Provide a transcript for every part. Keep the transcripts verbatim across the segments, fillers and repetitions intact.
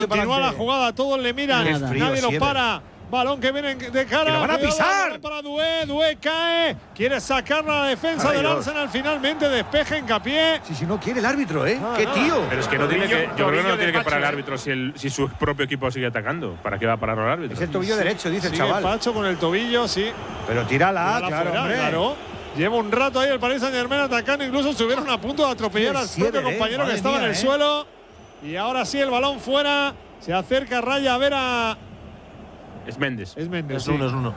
Continúa la jugada, todos le miran, nadie lo para. Balón que viene de cara. ¡Que lo van a pisar! Para Doué, Doué cae. Quiere sacar la defensa Ay, del Dios. Arsenal. Finalmente despeja hincapié. Si, si no quiere el árbitro, ¿eh? Ah, ¡Qué no. tío! Pero es que no tiene que. Yo creo que no tiene que parar el árbitro si, el, si su propio equipo sigue atacando. ¿Para qué va a parar el árbitro? Es el tobillo sí, derecho, dice el sigue chaval. Pacho con el tobillo, sí. Pero tírala, tírala claro, fuera, hombre. claro. Lleva un rato ahí el Paris Saint-Germain atacando. Incluso estuvieron a punto de atropellar al propio Sieder, compañero eh, que estaba mía, en el eh. suelo. Y ahora sí, el balón fuera. Se acerca Raya a ver a. Es Méndez. Es Méndez. Es sí. uno, es uno.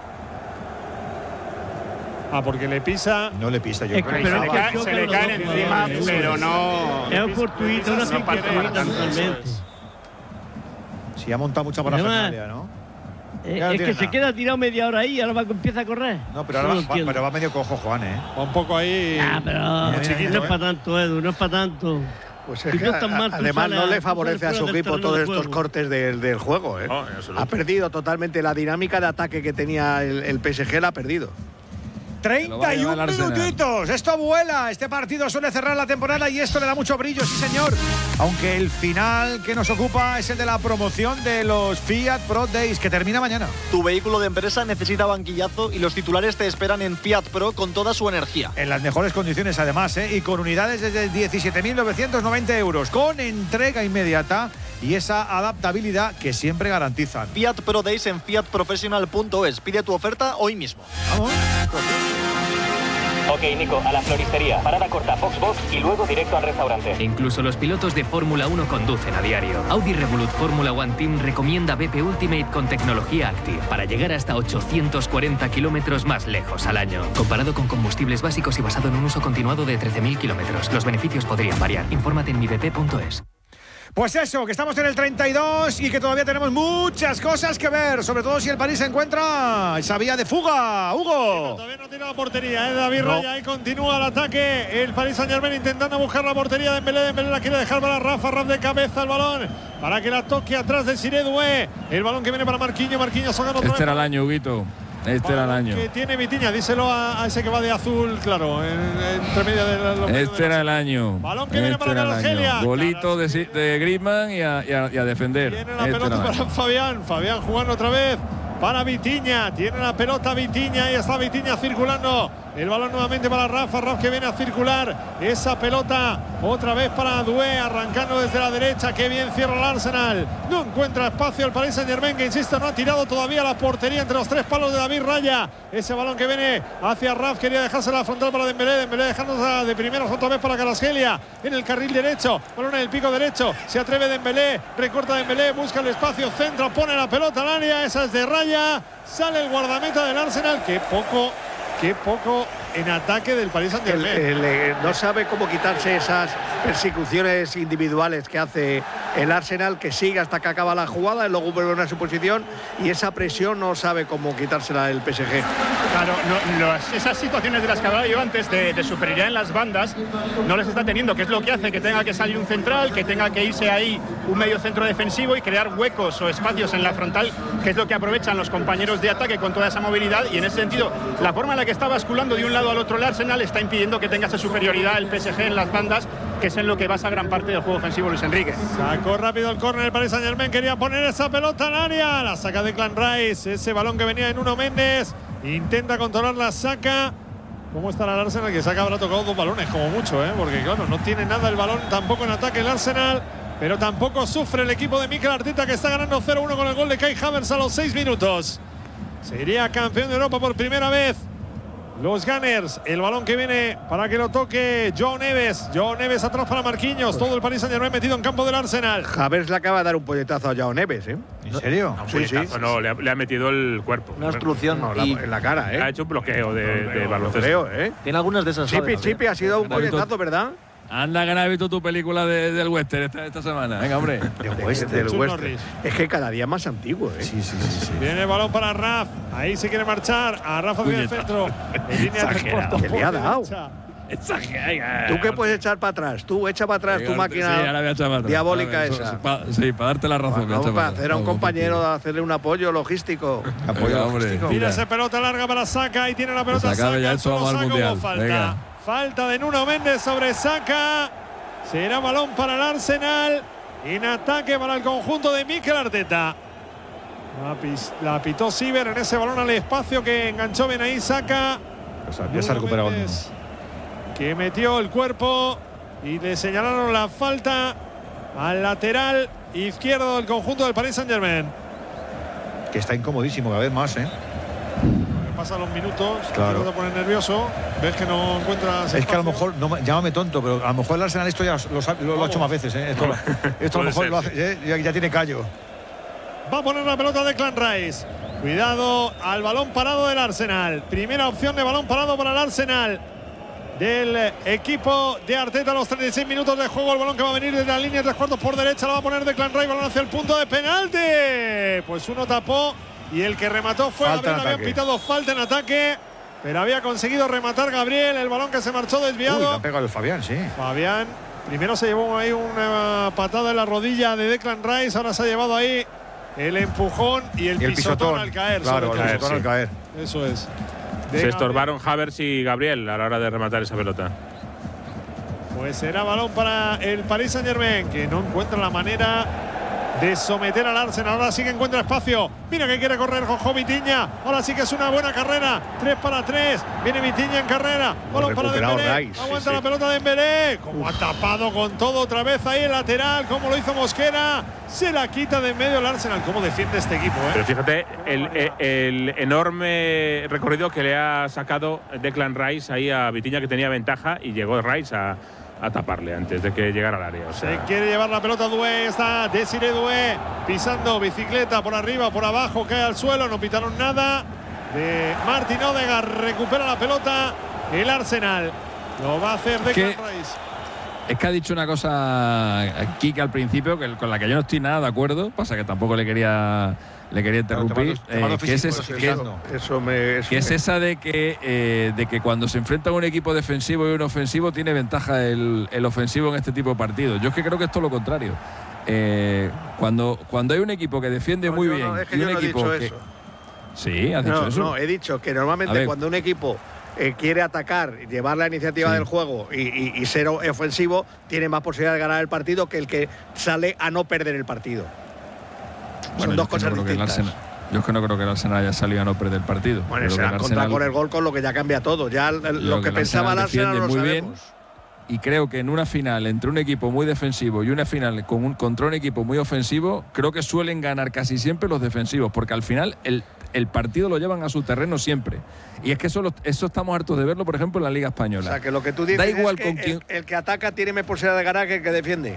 Ah, porque le pisa. No le pisa yo. Es que, creo. pero se, es le, que cae, se le caen encima, Eso pero es. no. Es fortuito, una no pasa fortuita para tanto. totalmente. Sí, ha montado mucha parafernalia, ¿no? Eh, Ya no es tiene que se nada. queda tirado media hora ahí y ahora va, empieza a correr. No, pero ahora No va, entiendo. pero va medio cojo, Juan, ¿eh? Va un poco ahí. Ah, pero Mira, mira, no mira, es para tanto, Edu, no es para tanto. Pues es Si que tú estás mal, tú además sales no a- le tú favorece sales a su fuera del equipo terreno todos de estos juego. cortes del, del juego, ¿eh? No, en absoluto. Ha perdido totalmente la dinámica de ataque que tenía el, el P S G, la ha perdido. treinta y un minutitos. Esto vuela. Este partido suele cerrar la temporada y esto le da mucho brillo, sí, señor. Aunque el final que nos ocupa es el de la promoción de los Fiat Pro Days, que termina mañana. Tu vehículo de empresa necesita banquillazo y los titulares te esperan en Fiat Pro con toda su energía. En las mejores condiciones, además, ¿eh? Y con unidades desde diecisiete mil novecientos noventa euros, con entrega inmediata y esa adaptabilidad que siempre garantizan. Fiat Pro Days en fiat professional punto es. Pide tu oferta hoy mismo. Vamos. Ok, Nico, a la floristería. Parada corta, Foxbox y luego directo al restaurante. Incluso los pilotos de Fórmula uno conducen a diario. Audi Revolut Fórmula One Team recomienda B P Ultimate con tecnología Active para llegar hasta ochocientos cuarenta kilómetros más lejos al año. Comparado con combustibles básicos y basado en un uso continuado de trece mil kilómetros. Los beneficios podrían variar. Infórmate en mi b p punto es. Pues eso, que estamos en el treinta y dos y que todavía tenemos muchas cosas que ver, sobre todo si el París se encuentra esa vía de fuga. Hugo. Sí, todavía no tiene la portería, ¿eh? David No. Raya, ahí continúa el ataque. El Paris Saint-Germain intentando buscar la portería de Dembélé. Dembélé la quiere dejar para Rafa. Rafa de cabeza el balón para que la toque atrás de Siré Doué. El balón que viene para Marquinhos. Marquinhos sacando otra Este vez. era el año, Huguito. Este era el año. Que tiene Vitinha, díselo a, a ese que va de azul, claro, en, en- entre medio de los. Este era el año. Balón que viene Este para era el Kvaratskhelia. año. Golito de, Si- de Griezmann y a, y a- y a defender. Tiene la Este pelota era el para año. Fabián. Fabián jugando otra vez para Vitinha. Tiene la pelota Vitinha. Ahí está Vitinha circulando. El balón nuevamente para Rafa. Rafa que viene a circular esa pelota. Otra vez para Doué. Arrancando desde la derecha. Qué bien cierra el Arsenal. No encuentra espacio el Paris Saint-Germain, que insisto, no ha tirado todavía la portería entre los tres palos de David Raya. Ese balón que viene hacia Rafa. Quería dejarse la frontal para Dembélé. Dembélé dejándose de primeros otra vez para Kvaratskhelia. En el carril derecho. Balón en el pico derecho. Se atreve Dembélé. Recorta Dembélé. Busca el espacio. Centra. Pone la pelota al área. Esa es de Raya. Sale el guardameta del Arsenal. Qué poco, qué poco en ataque del Paris Que Saint-Germain. el- el- no sabe cómo quitarse esas persecuciones individuales que hace el Arsenal, que sigue hasta que acaba la jugada y luego vuelve a su posición, y esa presión no sabe cómo quitársela el P S G. Claro, no, las- esas situaciones de las que hablaba yo antes de, de superioridad en las bandas no les está teniendo, que es lo que hace que tenga que salir un central, que tenga que irse ahí un medio centro defensivo y crear huecos o espacios en la frontal, que es lo que aprovechan los compañeros de ataque con toda esa movilidad. Y en ese sentido, la forma en la que está basculando de un lado al otro el Arsenal está impidiendo que tenga esa superioridad el P S G en las bandas, que es en lo que basa gran parte del juego ofensivo Luis Enrique. Sacó rápido el córner el Paris Saint-Germain. Quería poner esa pelota al área. La saca de Clan Rice. Ese balón que venía de Nuno Méndez. Intenta controlar la saca. ¿Cómo estará el Arsenal? Que saca habrá tocado dos balones como mucho, ¿eh? Porque claro, no tiene nada el balón tampoco en ataque el Arsenal. Pero tampoco sufre el equipo de Mikel Arteta, que está ganando cero uno con el gol de Kai Havertz a los seis minutos. Sería campeón de Europa por primera vez. Los Gunners, el balón que viene para que lo toque Joao Neves. Joao Neves atrás para Marquinhos. Todo el Paris Saint-Germain metido en campo del Arsenal. Havertz le acaba de dar un puñetazo a Joao Neves, ¿eh? ¿En serio? Un Sí, sí. puñetazo, no, le ha, le ha metido el cuerpo. Una obstrucción. No, la- y en la cara, ¿eh? Ha hecho un bloqueo de, de Lo baloncesto. creo, ¿eh? tiene algunas de esas. Chipi, ¿sabes? Chipi, ha sido un puñetazo, ¿verdad? Anda, que no has visto tu película de- del western esta, esta semana. Venga, hombre. Del Western, del Chuck Western. Norris. Es que cada día más antiguo, ¿eh? Sí, sí, sí, sí. Viene el balón para Raf. Ahí se quiere marchar. A Rafa hacia el centro. En línea de Exagerado. tres Que le ha por dado. derecha. ¿Tú qué puedes echar para atrás? Tú echa para atrás tu Sí, máquina ahora voy a echar para atrás. diabólica Ahora, eso, esa. eso, pa- Sí, para darte la razón. voy a Vamos, echar para atrás. hacer a un Vamos, compañero, hacerle un apoyo logístico. Apoyo Venga, hombre. logístico. Mira Mira. esa pelota larga para Saka. Ahí tiene la pelota Se acabe Saka. ya el esto, solo vamos al Saka, Mundial. hubo falta. Venga. Falta de Nuno Méndez sobre Saka. Será balón para el Arsenal. en ataque para el conjunto de Mikel Arteta. La, pis, la pitó Siver en ese balón al espacio que enganchó Benaí Saka. O sea, ya se ha recuperado el mundo. Que metió el cuerpo y le señalaron la falta al lateral izquierdo del conjunto del Paris Saint-Germain. Que está incomodísimo cada vez más, ¿eh? Pasan los minutos, claro. Te pones nervioso, ves que no encuentras espacio. Es que a lo mejor, no, llámame tonto, pero a lo mejor el Arsenal esto ya lo, lo, lo ha hecho más veces, ¿eh? Esto, esto a lo mejor ser, lo hace, ¿eh? ya, ya tiene callo. Va a poner la pelota de Declan Rice. Cuidado al balón parado del Arsenal. Primera opción de balón parado para el Arsenal del equipo de Arteta a los treinta y seis minutos de juego. El balón que va a venir desde la línea de tres cuartos por derecha. Lo va a poner Declan Rice. Balón hacia el punto de penalti. Pues uno tapó y el que remató fue falta Gabriel. Habían pitado falta en ataque, pero había conseguido rematar Gabriel. El balón que se marchó desviado. Uy, le ha pegado el Fabián, sí. Fabián primero se llevó ahí una patada en la rodilla de Declan Rice. Ahora se ha llevado ahí el empujón y el, y el pisotón, pisotón al caer. Claro, el pisotón sí. al caer. Eso es. De se estorbaron Havertz y Gabriel a la hora de rematar esa pelota. Pues será balón para el Paris Saint-Germain, que no encuentra la manera de someter al Arsenal. Ahora sí que encuentra espacio. Mira que quiere correr Jojo Vitinha. Ahora sí que es una buena carrera. tres para tres. Viene Vitinha en carrera. Balón para Dembélé. Rice, Aguanta sí, la sí. pelota de Dembélé. Como ha tapado con todo otra vez ahí el lateral. Como lo hizo Mosquera. Se la quita de en medio el Arsenal. ¿Cómo defiende este equipo? ¿eh? Pero fíjate el, el, el enorme recorrido que le ha sacado Declan Rice ahí a Vitinha, que tenía ventaja, y llegó Rice a, a taparle antes de que llegara al área. O sea, se quiere llevar la pelota Doué. Está Desiré Doué pisando bicicleta por arriba, por abajo, cae al suelo. No pitaron nada. De Martin Odegaard recupera la pelota el Arsenal. Lo va a hacer Declan Rice. Es que ha dicho una cosa Kike al principio que, con la que yo no estoy nada de acuerdo. Pasa que tampoco le quería le quería interrumpir. Claro, te mando, te mando eh, que, es, físico, que, eso, eso me, eso que me. es esa de que, eh, de que cuando se enfrenta a un equipo defensivo y un ofensivo tiene ventaja el, el ofensivo en este tipo de partidos. Yo es que creo que es todo lo contrario. Eh, cuando, cuando hay un equipo que defiende no, muy yo bien no, es que y yo un no he equipo dicho que… eso. Sí, has dicho no, eso. No, he dicho que normalmente cuando un equipo eh, quiere atacar, llevar la iniciativa sí. del juego y, y, y ser ofensivo, tiene más posibilidad de ganar el partido que el que sale a no perder el partido. Bueno, Son dos cosas no distintas. Arsenal, yo es que no creo que el Arsenal haya salido a no perder el partido. Bueno, se han encontrado con el gol, con lo que ya cambia todo. Ya lo que, que el pensaba el Arsenal lo muy sabemos. bien. Y creo que en una final entre un equipo muy defensivo y una final con un, contra un equipo muy ofensivo, creo que suelen ganar casi siempre los defensivos, porque al final el, el partido lo llevan a su terreno siempre. Y es que eso, lo, eso estamos hartos de verlo, por ejemplo, en la Liga Española. O sea, que lo que tú dices da igual es que con quién… el, el que ataca tiene más posibilidad de ganar que el que defiende.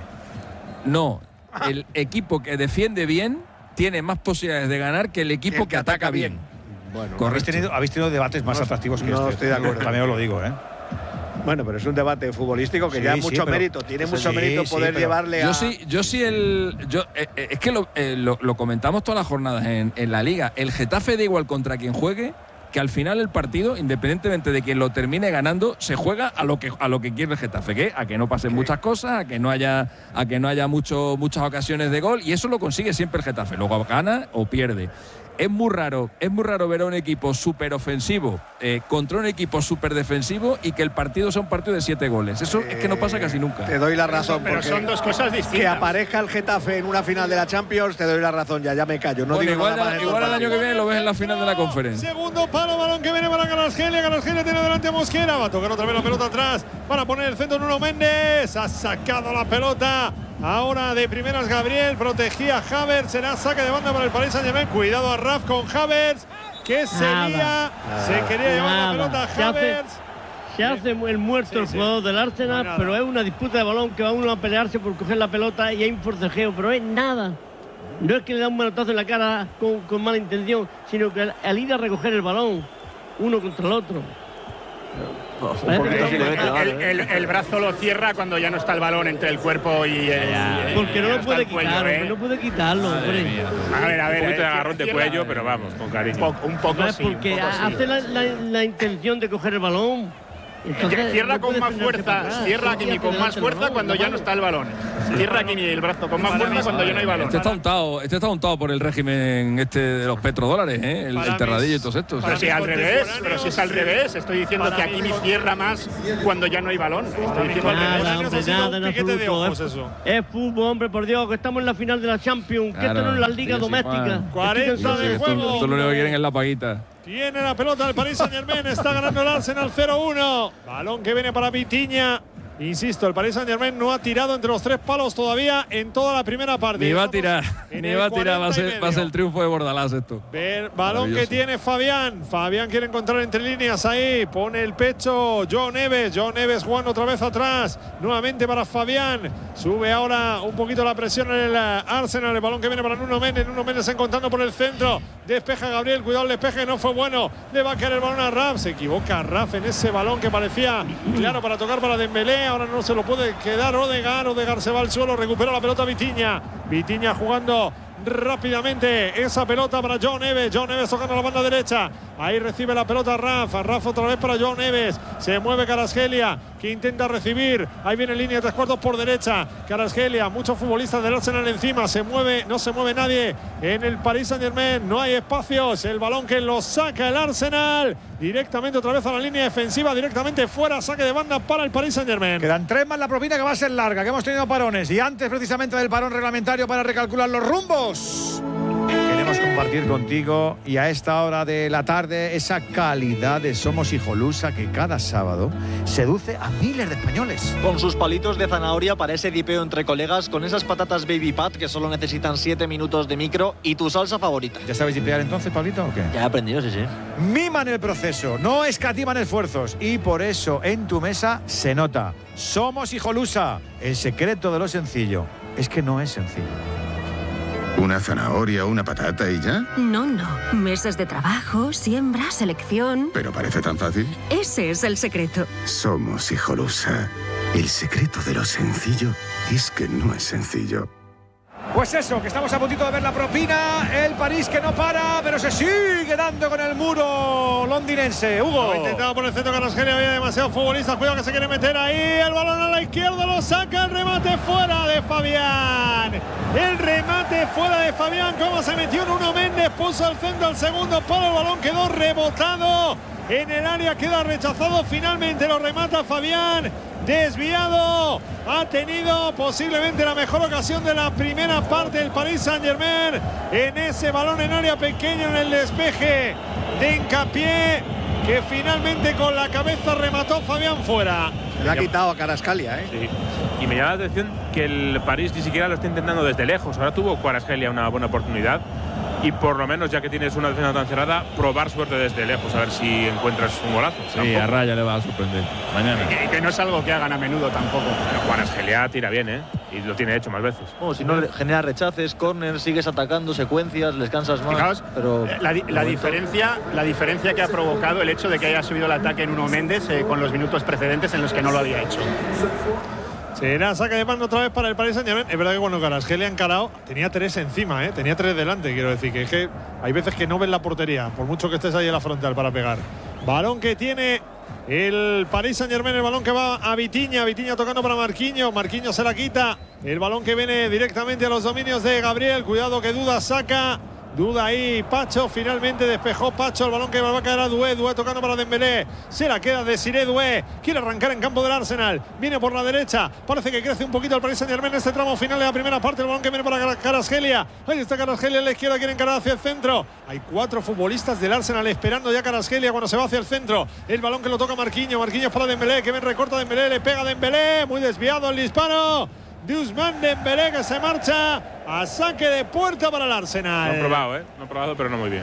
No, ah. el equipo que defiende bien tiene más posibilidades de ganar que el equipo el que, que ataca, ataca bien. bien. Bueno, habéis tenido, habéis tenido debates más no, atractivos que no este. Estoy de acuerdo. También os lo digo, ¿eh? Bueno, pero es un debate futbolístico que sí, ya sí, mucho pero, mérito, tiene mucho sí, mérito poder sí, llevarle yo a… Sí, yo sí el… Yo, eh, es que lo, eh, lo, lo comentamos todas las jornadas en, en la Liga. El Getafe da igual contra quien juegue, que al final el partido, independientemente de quien lo termine ganando, se juega a lo que, a lo que quiere el Getafe, que a que no pasen ¿Qué? muchas cosas, a que no haya, a que no haya mucho, muchas ocasiones de gol, y eso lo consigue siempre el Getafe. Luego gana o pierde. Es muy raro, es muy raro ver a un equipo súper ofensivo eh, contra un equipo súper defensivo y que el partido sea un partido de siete goles. Eso eh, es que no pasa casi nunca. Te doy la razón. Pero son dos cosas distintas. Que aparezca el Getafe en una final de la Champions, te doy la razón, ya, ya me callo. No bueno, digo igual nada más igual el año que viene lo ves en la final de la conferencia. Segundo palo, balón que viene para Kvaratskhelia. Kvaratskhelia tiene delante a Mosquera. Va a tocar otra vez la pelota atrás para poner el centro Nuno Méndez. Ha sacado la pelota. Ahora de primeras Gabriel, protegía a Havertz, será saque de banda para el Paris Saint-Germain. Cuidado a Raf con Havertz, que se nada, lía, nada, se quería llevar nada. la pelota a se Havertz. Hace, se hace el muerto sí, el jugador sí. del Arsenal, no, pero es una disputa de balón que va uno a pelearse por coger la pelota y hay un forcejeo, pero es nada. No es que le da un manotazo en la cara con, con mala intención, sino que al, al ir a recoger el balón, uno contra el otro. El, el, el, el brazo lo cierra cuando ya no está el balón entre el cuerpo y el, ya, porque no lo puede quitarlo, ¿eh? no puede quitarlo. A ver, a ver, un poquito de eh, agarrón de cuello, pero vamos, con cariño. Un poco, un poco no, sí, porque un poco hace sí. la, la, la intención de coger el balón. Entonces, cierra no con puede más frenarse para fuerza, atrás. cierra Sí, Kimi con hacia más adelante, fuerza no, cuando no ya vale. no está el balón. Cierra Kimi el brazo con más fuerza cuando ya no hay balón. Este está untado, este está untado por el régimen este de los petrodólares, ¿eh? el, el terradillo y todos estos. Pero si al revés, pero si es al revés, estoy diciendo que a Kimi cierra más cuando ya no hay balón. Estoy diciendo al revés. Nada, hombre, nada en absoluto. Es, es fútbol, hombre, por Dios, que estamos en la final de la Champions, que Claro, esto no es la liga sí, sí, doméstica. Juan. cuarenta de Esto, juego. esto lo único que quieren es la paguita. Tiene la pelota el Paris Saint-Germain, está ganando el Arsenal cero uno. Balón que viene para Vitinha. Insisto, el Paris Saint-Germain no ha tirado entre los tres palos todavía en toda la primera parte. Ni va a Estamos tirar, en ni el va a tirar, va a, ser, cuarenta y va a ser el medio. triunfo de Bordalás esto. Ver, balón que tiene Fabián. Fabián quiere encontrar entre líneas ahí. Pone el pecho Joao Neves. Joao Neves jugando otra vez atrás. Nuevamente para Fabián. Sube ahora un poquito la presión en el Arsenal. El balón que viene para Nuno Méndez. Nuno Méndez encontrando por el centro. Despeja Gabriel. Cuidado el despeje. No fue bueno. Le va a caer el balón a Raf. Se equivoca Raf en ese balón que parecía claro para tocar para Dembélé. Ahora no se lo puede quedar Odegaard. Odegaard se va al suelo. Recupera la pelota Vitinha. Vitinha jugando rápidamente esa pelota para Joao Neves. Joao Neves tocando la banda derecha. Ahí recibe la pelota Rafa. Rafa otra vez para Joao Neves. Se mueve Kvaratskhelia, que intenta recibir. Ahí viene línea de tres cuartos por derecha. Kvaratskhelia, muchos futbolistas del Arsenal encima. Se mueve, no se mueve nadie en el Paris Saint-Germain. No hay espacios. El balón que lo saca el Arsenal. Directamente otra vez a la línea defensiva. Directamente fuera. Saque de banda para el Paris Saint-Germain. Quedan tres más la propina, que va a ser larga, que hemos tenido parones. Y antes precisamente del parón reglamentario para recalcular los rumbos, queremos compartir contigo y a esta hora de la tarde esa calidad de Somos Hijolusa que cada sábado seduce a miles de españoles. Con sus palitos de zanahoria para ese dipeo entre colegas, con esas patatas Baby Pat que solo necesitan siete minutos de micro y tu salsa favorita. ¿Ya sabes dipear entonces, Pablito, o qué? Ya he aprendido, sí, sí. Miman el proceso, no escatiman esfuerzos y por eso en tu mesa se nota. Somos Hijolusa, el secreto de lo sencillo es que no es sencillo. ¿Una zanahoria o una patata y ya? No, no. Meses de trabajo, siembra, selección. ¿Pero parece tan fácil? Ese es el secreto. Somos Hijolusa. El secreto de lo sencillo es que no es sencillo. Pues eso, que estamos a puntito de ver la propina. El París que no para, pero se sigue dando con el muro londinense. Hugo. Lo ha intentado por el centro Kvaratskhelia, había demasiados futbolistas. Cuidado que se quiere meter ahí. El balón a la izquierda lo saca. El remate fuera de Fabián. El remate fuera de Fabián. Cómo se metió Nuno Méndez. Puso al centro al segundo palo. El balón quedó rebotado en el área. Queda rechazado. Finalmente lo remata Fabián. Desviado. Ha tenido posiblemente la mejor ocasión de la primera parte del Paris Saint-Germain en ese balón en área pequeña, en el despeje de Hincapié, que finalmente con la cabeza remató Fabián fuera. Le ha quitado a Kvaratskhelia, ¿eh? Sí. Y me llama la atención que el París ni siquiera lo está intentando desde lejos. Ahora tuvo Kvaratskhelia una buena oportunidad. Y por lo menos, ya que tienes una defensa tan cerrada, probar suerte desde lejos, a ver si encuentras un golazo. Sí, Tampoco. a Raya le va a sorprender. Mañana. Y que, que no es algo que hagan a menudo tampoco. Pero Kvaratskhelia tira bien, ¿eh? Y lo tiene hecho más veces. Bueno, si no genera rechaces, corners, sigues atacando, secuencias, les cansas más. Fijaos, pero la, la, diferencia, la diferencia que ha provocado el hecho de que haya subido el ataque en Nuno Méndez eh, con los minutos precedentes en los que no lo había hecho. Será saque de mano otra vez para el Paris Saint-Germain. Es verdad que cuando Kvaratskhelia ha encarado, tenía tres encima, ¿eh? Tenía tres delante, quiero decir. Que es que hay veces que no ven la portería, por mucho que estés ahí en la frontal para pegar. Balón que tiene el Paris Saint-Germain, el balón que va a Vitinha. Vitinha tocando para Marquinhos. Marquinhos se la quita. El balón que viene directamente a los dominios de Gabriel. Cuidado que Duda saca. Duda ahí, Pacho, finalmente despejó Pacho, el balón que va a caer a Doué, Doué tocando para Dembélé, se la queda Desiré Doué, quiere arrancar en campo del Arsenal, viene por la derecha, parece que crece un poquito el Paris Saint-Germain en este tramo final de la primera parte, el balón que viene para Kvaratskhelia, ahí está Kvaratskhelia en la izquierda, quiere encarar hacia el centro, hay cuatro futbolistas del Arsenal esperando ya Kvaratskhelia cuando se va hacia el centro, el balón que lo toca Marquinhos, Marquinhos para Dembélé, que ven recorta Dembélé, le pega Dembélé, muy desviado el disparo de Ousmane Dembélé, que se marcha a saque de puerta para el Arsenal. No he probado, ¿eh? No he probado, pero no muy bien.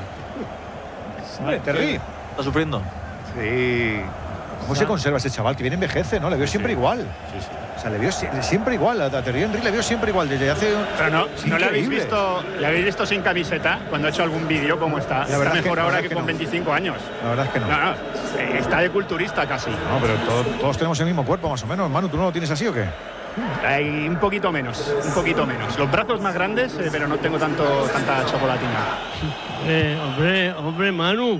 Terry. ¿Está sufriendo? Sí. ¿Cómo se conserva ese chaval? Que viene envejece, ¿no? Le veo siempre sí. igual. Sí, sí. O sea, le veo si siempre igual. A Terry Henry le veo siempre igual. Desde hace un... Pero no, es ¿no le habéis, increíble. visto, le habéis visto sin camiseta cuando ha hecho algún vídeo? ¿Cómo está? La Está verdad mejor que- ahora la que, verdad que con no. veinticinco años. La verdad es que no. No, no, eh, está de culturista casi. No, pero todo- todos tenemos el mismo cuerpo, más o menos. Manu, ¿tú no lo tienes así o qué? Hay un poquito menos, un poquito menos. Los brazos más grandes, eh, pero no tengo tanto tanta chocolatina. Eh, hombre, hombre, Manu.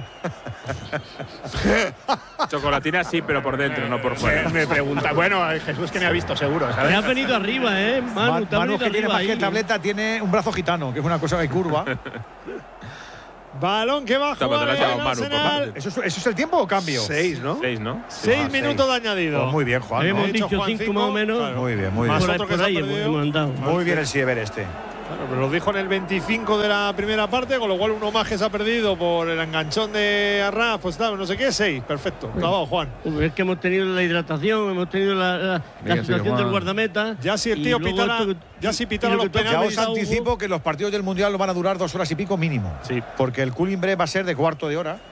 Chocolatina sí, pero por dentro, no por fuera. Me, me pregunta, bueno, Jesús que me ha visto seguro, ¿sabes? Te has venido arriba, ¿eh? Manu, Man, te has Manu venido que tiene arriba más ahí. que tableta, tiene un brazo gitano, que es una cosa que curva. Balón que va a jugar el Arsenal. ¿Eso, es, ¿Eso es el tiempo o cambio? Seis, ¿no? Seis, ¿no? Seis minutos de añadido. Pues muy bien, Juan. Hemos ¿no? dicho cinco más o menos. Claro. Muy bien, muy Más bien. otro que Por se ha ahí perdido. hemos andado. Muy bien el Siever este. Claro, pero lo dijo en el veinticinco de la primera parte, con lo cual uno más que se ha perdido por el enganchón de Arraf, pues tal, no sé qué, seis. Perfecto. Clavado, Juan. Es que hemos tenido la hidratación, hemos tenido la, la, la situación del guardameta. Ya si el tío pitara, ya si pitara los Ya penales. os anticipo que los partidos del Mundial lo van a durar dos horas y pico mínimo. Sí. Porque el cooling break va a ser de cuarto de hora.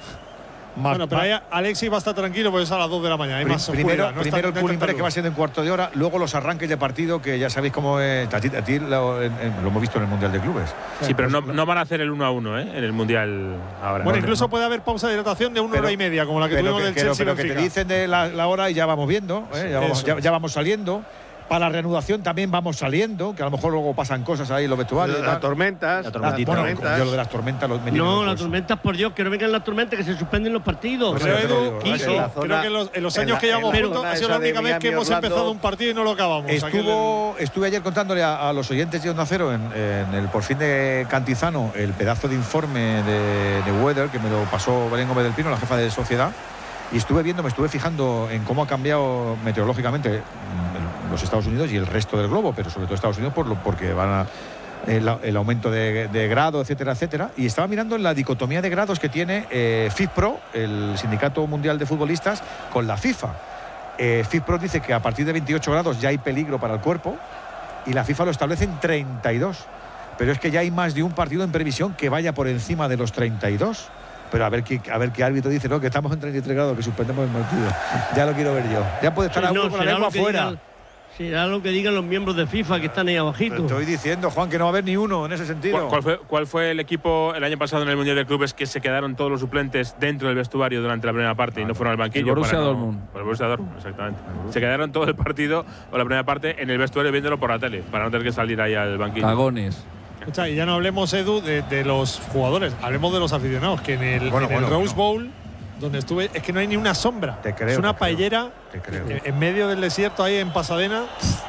Más, Bueno, pero ahí Alexis va a estar tranquilo porque es a las dos de la mañana. Hay más primero oscuridad, no primero está- el cooling no está break que va a ser de un cuarto de hora, luego los arranques de partido que ya sabéis cómo es. A ti, a ti lo, en- en- lo hemos visto en el Mundial de Clubes. Sí, pero no, no van a hacer el uno a uno, ¿eh? En el Mundial ahora. Bueno, No, incluso no. puede haber pausa de hidratación de una Pero- hora y media, como la que pero tuvimos que, del pero- Chelsea pero que te Benfica. dicen de la, la hora y ya vamos viendo, ¿eh? ya, vamos, Eso. ya, ya vamos saliendo. Para la reanudación también vamos saliendo, que a lo mejor luego pasan cosas ahí en los vestuarios. y Las tal. tormentas. La Ah, tormentita. bueno, tormentas. yo lo de las tormentas lo me niego No, todo las eso. tormentas, por Dios, que no vengan las tormentas, que se suspenden los partidos. Pues Pero ya te lo Edu, digo, Quique, eso. En la zona- creo que en los, en los en años la- que llevamos en la juntos zona ha sido la esa de única vez que Miami, hemos Orlando. empezado un partido y no lo acabamos. O sea que Estuvo, estuve ayer contándole a, a los oyentes de Onda Cero en, en el por fin de Cantizano el pedazo de informe de, de Weather que me lo pasó Belén Gómez del Pino, la jefa de Sociedad, y estuve viendo, me estuve fijando en cómo ha cambiado meteorológicamente mm, los Estados Unidos y el resto del globo, pero sobre todo Estados Unidos por lo, porque van a el, el aumento de, de grado, etcétera, etcétera. Y estaba mirando en la dicotomía de grados que tiene eh, FIFPro, el Sindicato Mundial de Futbolistas, con la FIFA. Eh, FIFPro dice que a partir de veintiocho grados ya hay peligro para el cuerpo y la FIFA lo establece en treinta y dos. Pero es que ya hay más de un partido en previsión que vaya por encima de los treinta y dos. Pero a ver qué, a ver qué árbitro dice, ¿no? Que estamos en treinta y tres grados, que suspendemos el partido. Ya lo quiero ver yo. Ya puede estar Sí, alguno no, con la será lengua lo que afuera. digan- Será lo que digan los miembros de FIFA que están ahí abajito. Pero estoy diciendo, Juan, que no va a haber ni uno en ese sentido. ¿Cuál, cuál fue, ¿Cuál fue el equipo el año pasado en el Mundial de Clubes que se quedaron todos los suplentes dentro del vestuario durante la primera parte y no fueron al banquillo? El Borussia para no- Dortmund. Pues el Borussia Dortmund, exactamente. Se quedaron todo el partido o la primera parte en el vestuario viéndolo por la tele, para no tener que salir ahí al banquillo. Cagones. Escucha, y ya no hablemos, Edu, de, de los jugadores, hablemos de los aficionados, que en el, Bueno, en el bueno, Rose bueno. Bowl, donde estuve, es que no hay ni una sombra. Te creo, es una te creo, paellera te creo. en, en medio del desierto ahí en Pasadena.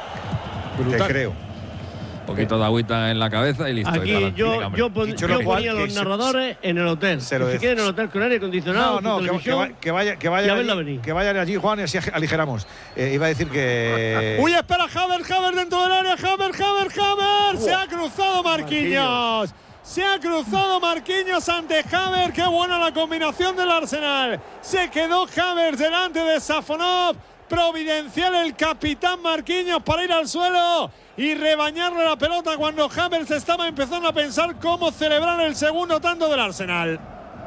Brutal. Te creo. Un poquito de agüita en la cabeza y listo. y Aquí para yo, adelante. yo, pon- Dicho yo lo cual, ponía a que los se- narradores en el hotel. se lo Que de- se queden en el hotel con aire acondicionado, No, no, con que, que televisión. va- que vaya, que y vaya, a verla allí, venir. que vayan allí, Juan, y así aligeramos. Eh, iba a decir que. Uy, espera, Haver, Haver dentro del área, Haver, Haver, Haver. Se ha cruzado Marquinhos. Se ha cruzado Marquinhos ante Haver. Qué buena la combinación del Arsenal. Se quedó Haver delante de Safonov. Providencial el capitán Marquinhos para ir al suelo y rebañarle la pelota cuando Havertz estaba empezando a pensar cómo celebrar el segundo tanto del Arsenal.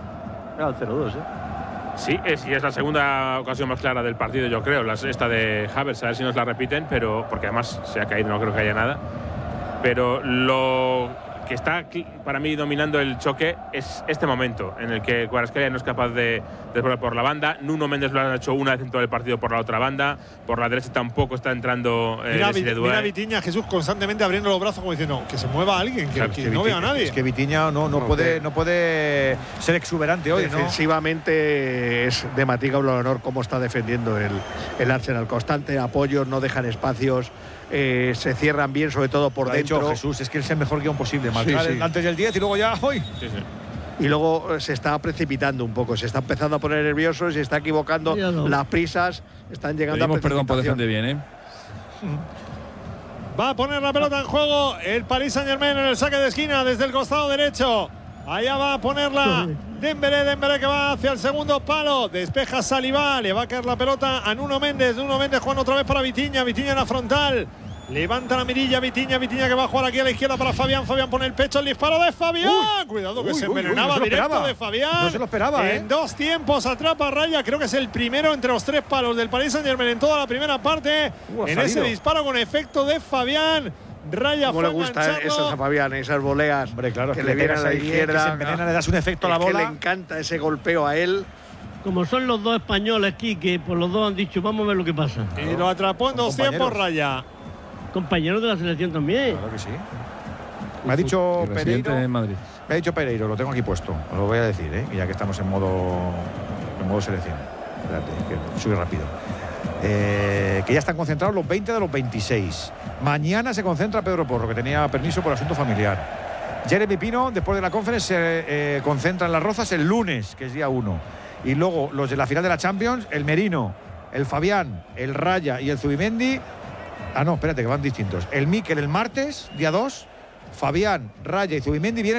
Era el cero dos, ¿eh? Sí, es, y es la segunda ocasión más clara del partido, yo creo. La, esta de Havertz, a ver si nos la repiten, pero porque además se ha caído, no creo que haya nada. Pero lo que está para mí dominando el choque es este momento en el que Kvaratskhelia no es capaz de desbordar por la banda. Nuno Méndez lo ha hecho una vez en todo el partido por la otra banda. Por la derecha tampoco está entrando eh, Mira, Desiré Vit- Doué. mira Vitinha, Jesús constantemente abriendo los brazos como diciendo que se mueva alguien, que, Claro, que es que no vea a Viti- nadie. Es que Vitiña no, no, No, puede, que- no puede ser exuberante hoy, ¿no? Defensivamente es de Matías Honor cómo está defendiendo el, el Arsenal. Constante apoyo, no dejan espacios, eh, se cierran bien, sobre todo por Lo ha dicho dentro. Jesús, es que es el mejor guión posible. Marcar Sí, sí. antes del diez y luego ya hoy. Sí, sí. Y luego eh, se está precipitando un poco, se está empezando a poner nervioso, se está equivocando, Ya no. las prisas están llegando Pedimos a perdón por precipitación. defender bien, ¿eh? Va a poner la pelota en juego el Paris Saint-Germain en el saque de esquina desde el costado derecho. Allá va a ponerla Dembélé, Dembélé que va hacia el segundo palo. Despeja Saliba, le va a caer la pelota a Nuno Méndez. Nuno Méndez jugando otra vez para Vitinha, Vitinha en la frontal. Levanta la mirilla Vitinha, Vitinha que va a jugar aquí a la izquierda para Fabián. Fabián pone el pecho, el disparo de Fabián. Uy, Cuidado que uy, se uy, uy, envenenaba no se lo directo esperaba. de Fabián. No se lo esperaba, ¿eh? En dos tiempos atrapa a Raya. Creo que es el primero entre los tres palos del Paris Saint-Germain en toda la primera parte. Uh, ha en salido. ese disparo con efecto de Fabián. Raya ¿Cómo fue le gustan engancharlo. esas a Fabián, esas voleas Hombre, claro, que es le vienen a pegas la ahí bien, izquierda? que se envenena, le das un efecto a la Es que bola. le encanta ese golpeo a él. Como son los dos españoles aquí, que por los dos han dicho, vamos a ver lo que pasa. Y lo atrapó en dos Compañeros. tiempos Raya. compañero de la selección también. Claro que sí. Me ha dicho Pereiro. En Madrid. Me ha dicho Pereiro, lo tengo aquí puesto. Os lo voy a decir, ¿eh? Ya que estamos en modo, en modo selección. Espérate, que soy rápido. Eh, que ya están concentrados los veinte de los veintiséis. Mañana se concentra Pedro Porro, que tenía permiso por asunto familiar. Jeremy Pino, después de la conferencia, se eh, concentra en Las Rozas el lunes, que es día uno. Y luego los de la final de la Champions, el Merino, el Fabián, el Raya y el Zubimendi. Ah, no, espérate, que van distintos. El Mikel el martes, día dos. Fabián, Raya y Zubimendi vienen